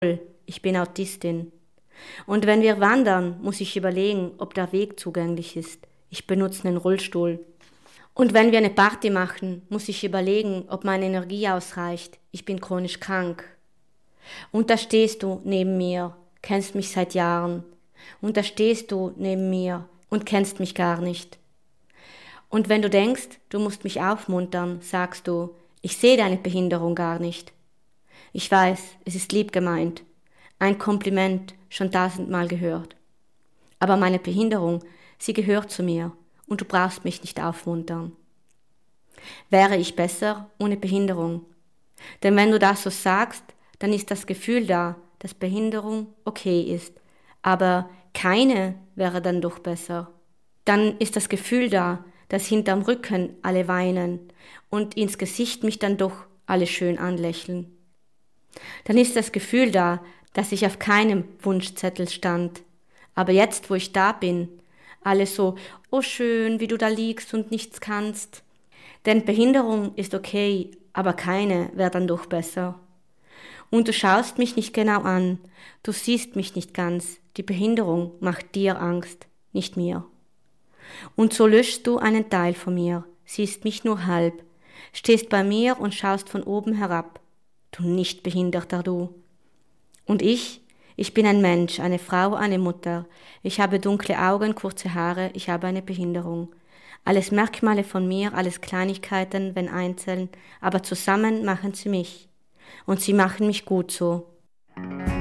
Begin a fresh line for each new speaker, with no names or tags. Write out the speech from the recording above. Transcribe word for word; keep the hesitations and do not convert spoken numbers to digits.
Ich bin Autistin. Und wenn wir wandern, muss ich überlegen, ob der Weg zugänglich ist. Ich benutze einen Rollstuhl. Und wenn wir eine Party machen, muss ich überlegen, ob meine Energie ausreicht. Ich bin chronisch krank. Und da stehst du neben mir, kennst mich seit Jahren. Und da stehst du neben mir und kennst mich gar nicht. Und wenn du denkst, du musst mich aufmuntern, sagst du, ich sehe deine Behinderung gar nicht. Ich weiß, es ist lieb gemeint. Ein Kompliment, schon tausendmal gehört. Aber meine Behinderung, sie gehört zu mir und du brauchst mich nicht aufmuntern. Wäre ich besser ohne Behinderung? Denn wenn du das so sagst, dann ist das Gefühl da, dass Behinderung okay ist. Aber keine wäre dann doch besser. Dann ist das Gefühl da, dass hinterm Rücken alle weinen und ins Gesicht mich dann doch alle schön anlächeln. Dann ist das Gefühl da, dass ich auf keinem Wunschzettel stand. Aber jetzt, wo ich da bin, alle so, oh schön, wie du da liegst und nichts kannst. Denn Behinderung ist okay, aber keine wäre dann doch besser. Und du schaust mich nicht genau an, du siehst mich nicht ganz, die Behinderung macht dir Angst, nicht mir. Und so löschst du einen Teil von mir, siehst mich nur halb, stehst bei mir und schaust von oben herab, du nicht behinderter du. Und ich, ich bin ein Mensch, eine Frau, eine Mutter, ich habe dunkle Augen, kurze Haare, ich habe eine Behinderung. Alles Merkmale von mir, alles Kleinigkeiten, wenn einzeln, aber zusammen machen sie mich. Und sie machen mich gut so.